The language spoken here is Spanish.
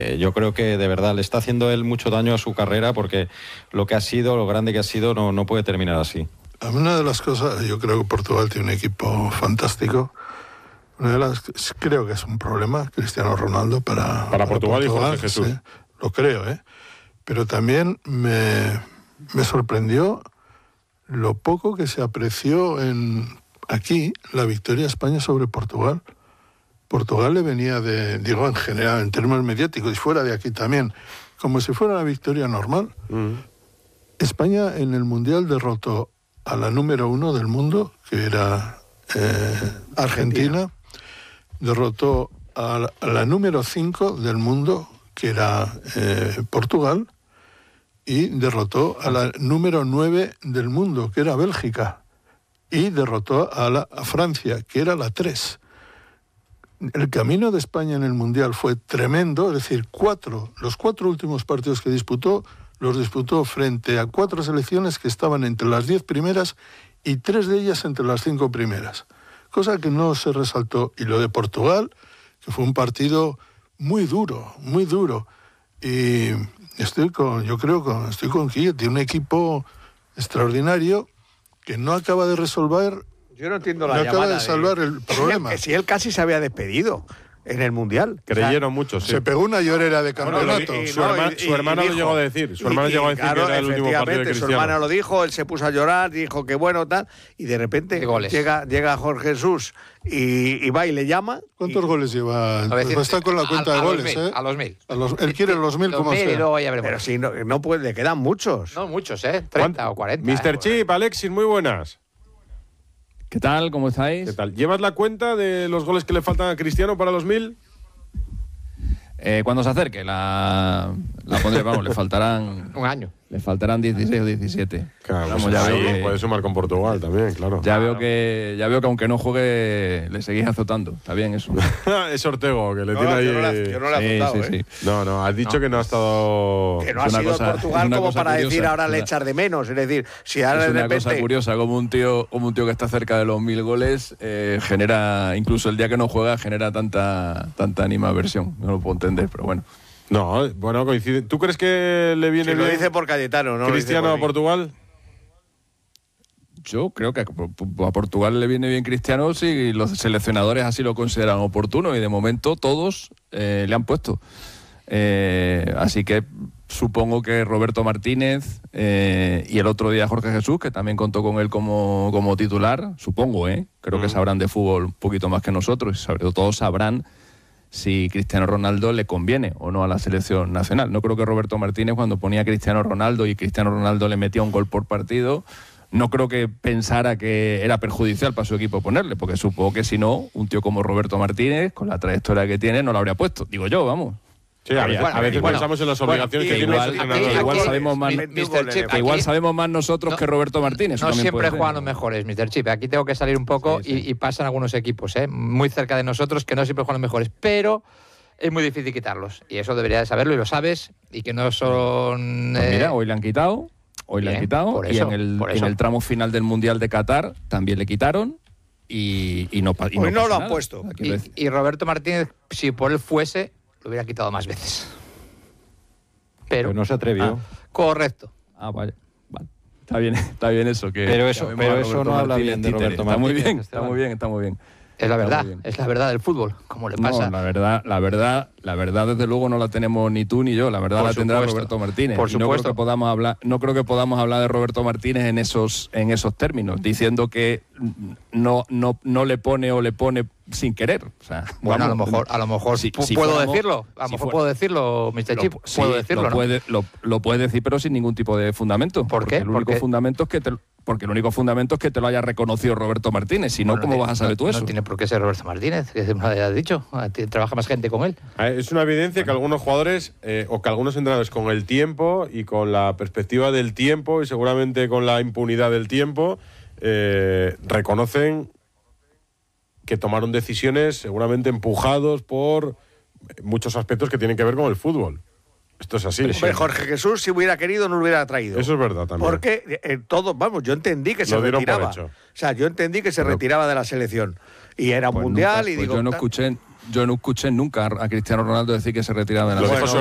Yo creo que de verdad le está haciendo él mucho daño a su carrera, porque lo que ha sido, lo grande que ha sido, no puede terminar así. Una de las cosas, yo creo que Portugal tiene un equipo fantástico. Creo que es un problema Cristiano Ronaldo para Portugal y Jorge Jesús. Sí, lo creo, pero también me sorprendió lo poco que se apreció aquí la victoria de España sobre Portugal. Portugal le venía digo en general, en términos mediáticos y fuera de aquí también, como si fuera una victoria normal. España en el Mundial derrotó a la número 1 del mundo, que era Argentina. Derrotó a la número 5 del mundo, que era Portugal, y derrotó a la número 9 del mundo, que era Bélgica, y derrotó a Francia, que era la 3. El camino de España en el Mundial fue tremendo, es decir, los 4 últimos partidos que disputó, los disputó frente a 4 selecciones que estaban entre las 10 primeras y 3 de ellas entre las 5 primeras. Cosa que no se resaltó. Y lo de Portugal, que fue un partido muy duro, muy duro. Y estoy con Quillo, tiene un equipo extraordinario que no acaba de resolver. Yo no entiendo la llamada. No acaba de salvar el problema. Si él casi se había despedido en el Mundial. Creyeron muchos, sí. Se pegó una llorera de campeonato. Su hermano lo llegó a decir. Su hermano llegó a decir que era el último partido de Cristiano. Su hermano lo dijo, él se puso a llorar, dijo que bueno, tal, y de repente llega Jorge Jesús y va y le llama. ¿Cuántos goles lleva? Está con la cuenta de goles, a los 1000. Él quiere los 1000 como sea. Pero si no puede, le quedan muchos. No muchos, 30 o 40. Mr. Chip, Alexis, muy buenas. ¿Qué tal? ¿Cómo estáis? ¿Qué tal? ¿Llevas la cuenta de los goles que le faltan a Cristiano para los 1000? Cuando se acerque la pondré, vamos, le faltarán... Un año. Le faltarán 16 o 17. Claro, vamos, ya veo que puede sumar con Portugal también, claro. Ya veo que aunque no juegue, le seguís azotando. Está bien eso. Es Ortego, que le tiene ahí... Yo no le he azotado, sí. No, has dicho que no ha estado... Que no ha sido Portugal como para curiosa, decir ahora le echar de menos. Es decir, si ahora es de una repente... cosa curiosa, como un tío que está cerca de los 1000 goles genera, incluso el día que no juega, genera tanta animadversión. No lo puedo entender, pero bueno. No, bueno, coincide. ¿Tú crees que le viene bien? Lo dice por Cayetano, ¿no? ¿Cristiano a Portugal? Yo creo que a Portugal le viene bien Cristiano si los seleccionadores así lo consideran oportuno, y de momento todos le han puesto. Así que supongo que Roberto Martínez y el otro día Jorge Jesús, que también contó con él como titular, supongo, creo que sabrán de fútbol un poquito más que nosotros, y sobre todo sabrán si Cristiano Ronaldo le conviene o no a la selección nacional. No creo que Roberto Martínez, cuando ponía a Cristiano Ronaldo y Cristiano Ronaldo le metía un gol por partido, no creo que pensara que era perjudicial para su equipo ponerle, porque supongo que si no, un tío como Roberto Martínez, con la trayectoria que tiene, no lo habría puesto. Digo yo, vamos. Sí, a veces pensamos en las obligaciones que tiene el entrenador. Igual sabemos más nosotros que Roberto Martínez. No siempre juegan los mejores, Mr. Chip. Aquí tengo que salir un poco y pasan algunos equipos muy cerca de nosotros que no siempre juegan los mejores, pero es muy difícil quitarlos. Y eso deberías de saberlo y lo sabes, y que no son... Mira, hoy le han quitado. Y en el tramo final del Mundial de Qatar también le quitaron y no lo han puesto. Y Roberto Martínez, si por él fuese, lo hubiera quitado más veces. Pero no se atrevió. Correcto. Vale. Está bien eso. Pero eso no habla bien de Roberto Martínez. Está muy bien. Es la verdad del fútbol, como le pasa. No, la verdad desde luego no la tenemos ni tú ni yo, la verdad la tendrá Roberto Martínez. Por supuesto. No creo que podamos hablar de Roberto Martínez en esos términos, diciendo que no le pone o le pone sin querer. O sea, bueno, a lo mejor puedo decirlo. A lo mejor puedo decirlo, Mr. Chip. Puedo decirlo, lo puedes decir, pero sin ningún tipo de fundamento. ¿Por qué? Porque el único fundamento es que te lo haya reconocido Roberto Martínez. Si no, ¿cómo vas a saber tú eso? No tiene por qué ser Roberto Martínez, que me lo has dicho. Trabaja más gente con él. Es una evidencia que algunos jugadores o que algunos entrenadores, con el tiempo y con la perspectiva del tiempo y seguramente con la impunidad del tiempo, reconocen que tomaron decisiones seguramente empujados por muchos aspectos que tienen que ver con el fútbol. Esto es así. Hombre, Jorge Jesús, si hubiera querido, no lo hubiera traído. Eso es verdad también. Porque yo entendí que se retiraba. O sea, yo entendí que se retiraba de la selección. Y era un mundial y digo... Yo no escuché Yo no escuché nunca a Cristiano Ronaldo decir que se retiraba de la Lo selección. dijo